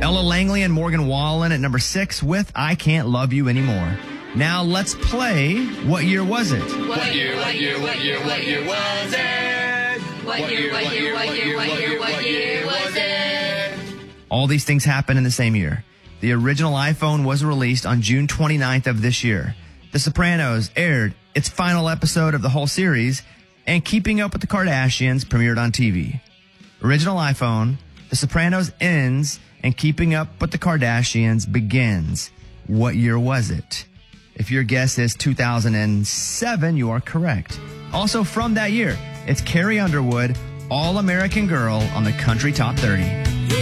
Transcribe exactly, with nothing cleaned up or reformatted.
Ella Langley and Morgan Wallen at number six with I Can't Love You Anymore. Now let's play What Year Was It? What year, what year, what year, what year was it? What year, what year, what year, what year, what year was it? All these things happened in the same year. The original iPhone was released on June twenty-ninth of this year. The Sopranos aired its final episode of the whole series, and Keeping Up with the Kardashians premiered on T V. Original iPhone, The Sopranos ends, and Keeping Up with the Kardashians begins. What year was it? If your guess is two thousand seven, you are correct. Also from that year, it's Carrie Underwood, All American Girl on the Country Top thirty.